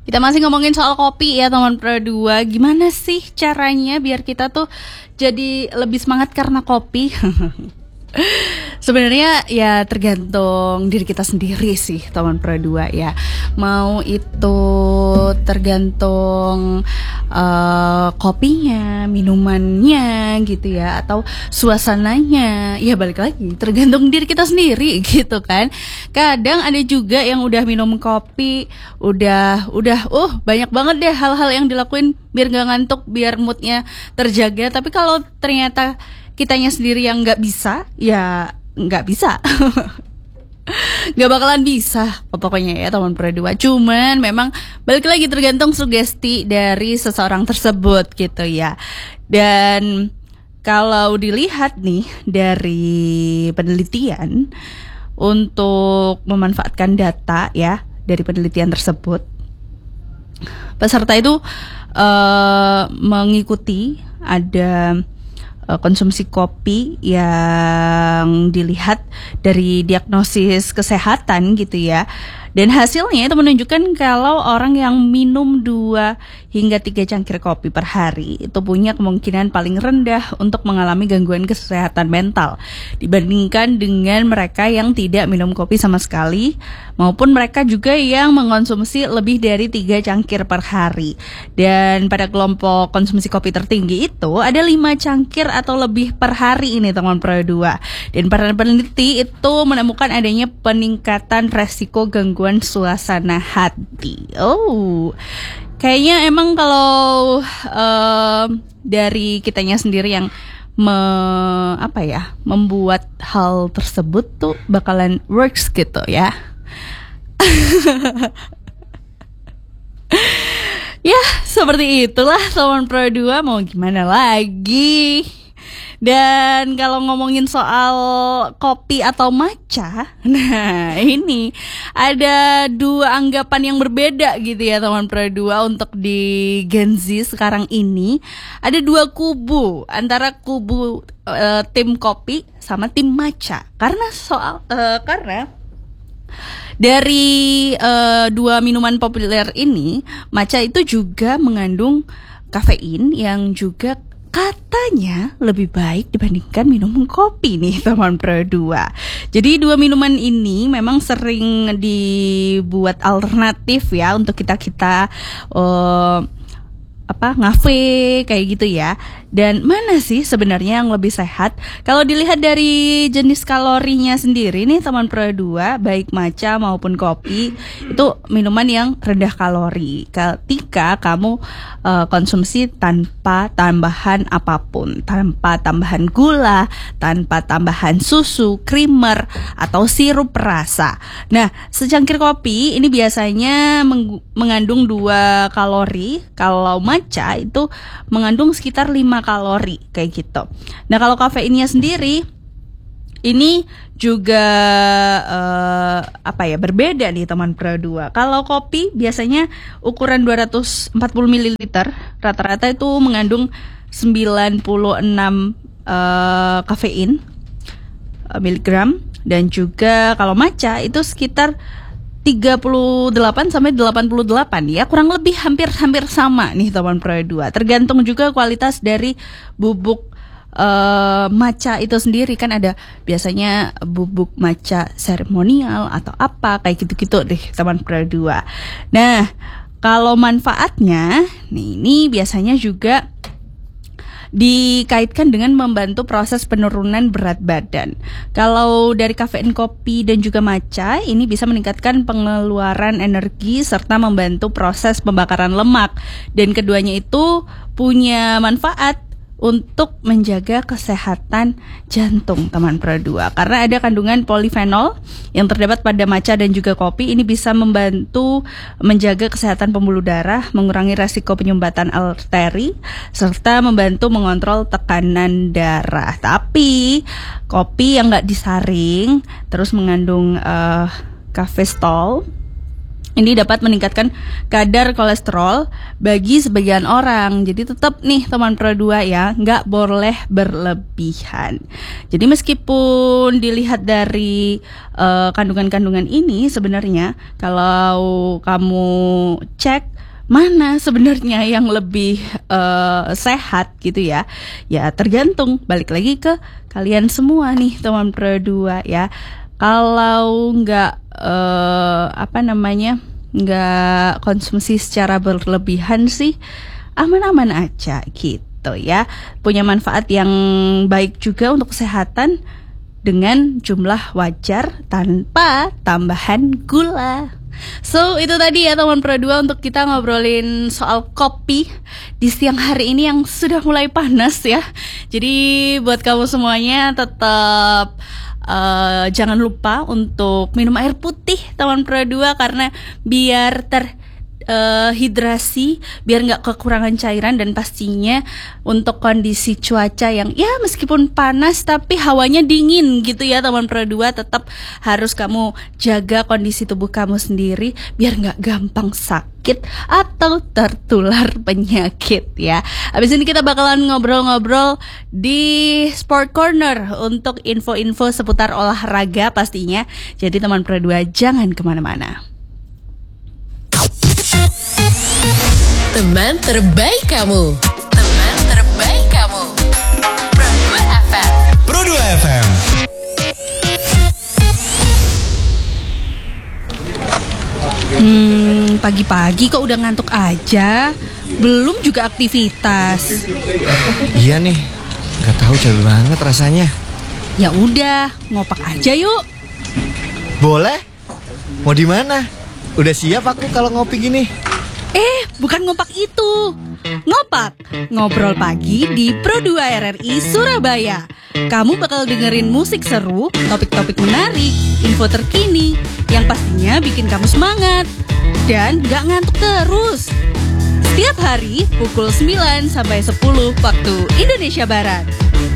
Kita masih ngomongin soal kopi ya teman Pro 2. Gimana sih caranya biar kita tuh jadi lebih semangat karena kopi? Sebenarnya ya tergantung diri kita sendiri sih teman Pro 2 ya. Mau itu tergantung kopinya, minumannya gitu ya, atau suasananya. Ya balik lagi tergantung diri kita sendiri gitu kan. Kadang ada juga yang udah minum kopi, udah banyak banget deh hal-hal yang dilakuin biar gak ngantuk, biar moodnya terjaga. Tapi kalau ternyata kitanya sendiri yang nggak bisa, ya nggak bisa. Nggak bakalan bisa pokoknya ya teman Pro 2. Cuman memang balik lagi tergantung sugesti dari seseorang tersebut gitu ya. Dan kalau dilihat nih dari penelitian, untuk memanfaatkan data ya dari penelitian tersebut, peserta itu mengikuti ada konsumsi kopi yang dilihat dari diagnosis kesehatan gitu ya. Dan hasilnya itu menunjukkan kalau orang yang minum 2 hingga 3 cangkir kopi per hari itu punya kemungkinan paling rendah untuk mengalami gangguan kesehatan mental dibandingkan dengan mereka yang tidak minum kopi sama sekali, maupun mereka juga yang mengkonsumsi lebih dari 3 cangkir per hari. Dan pada kelompok konsumsi kopi tertinggi itu ada 5 cangkir atau lebih per hari ini teman Pro 2. Dan para peneliti itu menemukan adanya peningkatan resiko gangguan suasana hati. Kayaknya emang kalau dari kitanya sendiri yang membuat hal tersebut tuh bakalan works gitu ya. Ya, seperti itulah teman Pro 2, mau gimana lagi. Dan kalau ngomongin soal kopi atau matcha, nah ini ada 2 anggapan yang berbeda gitu ya teman Pro 2 untuk di Gen Z sekarang ini. Ada 2 kubu, antara kubu tim kopi sama tim matcha. Karena dari 2 minuman populer ini, matcha itu juga mengandung kafein yang juga katanya lebih baik dibandingkan minum kopi nih teman Pro 2. Jadi 2 minuman ini memang sering dibuat alternatif ya untuk kita ngafe kayak gitu ya. Dan mana sih sebenarnya yang lebih sehat? Kalau dilihat dari jenis kalorinya sendiri nih teman Pro 2, baik matcha maupun kopi itu minuman yang rendah kalori ketika kamu konsumsi tanpa tambahan apapun, tanpa tambahan gula, tanpa tambahan susu, creamer atau sirup rasa. Nah, secangkir kopi ini biasanya mengandung 2 kalori. Kalau matcha itu mengandung sekitar 5 kalori kayak gitu. Nah, kalau kafeinnya sendiri ini juga berbeda nih teman Pro 2. Kalau kopi biasanya ukuran 240 ml, rata-rata itu mengandung 96 kafein miligram. Dan juga kalau matcha itu sekitar 38 sampai 88 ya, kurang lebih hampir sama nih teman Pro 2. Tergantung juga kualitas dari bubuk matcha itu sendiri, kan ada biasanya bubuk matcha seremonial atau apa kayak gitu-gitu deh teman Pro 2. Nah, kalau manfaatnya ini biasanya juga dikaitkan dengan membantu proses penurunan berat badan. Kalau dari kafein kopi dan juga matcha, ini bisa meningkatkan pengeluaran energi serta membantu proses pembakaran lemak. Dan keduanya itu punya manfaat untuk menjaga kesehatan jantung teman Pro 2. Karena ada kandungan polifenol yang terdapat pada matcha dan juga kopi. Ini bisa membantu menjaga kesehatan pembuluh darah, mengurangi resiko penyumbatan arteri, serta membantu mengontrol tekanan darah. Tapi kopi yang nggak disaring terus mengandung kafein Ini dapat meningkatkan kadar kolesterol bagi sebagian orang. Jadi tetap nih teman Pro 2 ya, nggak boleh berlebihan. Jadi meskipun dilihat dari kandungan-kandungan ini, sebenarnya kalau kamu cek mana sebenarnya yang lebih sehat gitu ya, ya tergantung, balik lagi ke kalian semua nih teman Pro 2 ya. Kalau nggak nggak konsumsi secara berlebihan sih aman-aman aja gitu ya. Punya manfaat yang baik juga untuk kesehatan dengan jumlah wajar tanpa tambahan gula. So itu tadi ya teman Pro 2 untuk kita ngobrolin soal kopi di siang hari ini yang sudah mulai panas ya. Jadi buat kamu semuanya tetap jangan lupa untuk minum air putih teman Pro 2 karena biar hidrasi, biar nggak kekurangan cairan, dan pastinya untuk kondisi cuaca yang ya meskipun panas tapi hawanya dingin gitu ya teman Pro 2, tetap harus kamu jaga kondisi tubuh kamu sendiri biar nggak gampang sakit atau tertular penyakit ya. Abis ini kita bakalan ngobrol-ngobrol di Sport Corner untuk info-info seputar olahraga pastinya. Jadi teman Pro 2 jangan kemana-mana. Teman terbaik kamu. Teman terbaik kamu. Pro 2 FM. Pro 2 FM. Pagi-pagi kok udah ngantuk aja. Belum juga aktivitas. Iya nih, gak tahu capek banget rasanya. Ya udah, ngopak aja yuk. Boleh? Mau di mana? Udah siap aku kalau ngopi gini. Bukan ngopak itu. Ngopak, ngobrol pagi di Pro 2 RRI Surabaya. Kamu bakal dengerin musik seru, topik-topik menarik, info terkini yang pastinya bikin kamu semangat dan gak ngantuk terus. Setiap hari pukul 9 sampai 10 waktu Indonesia Barat.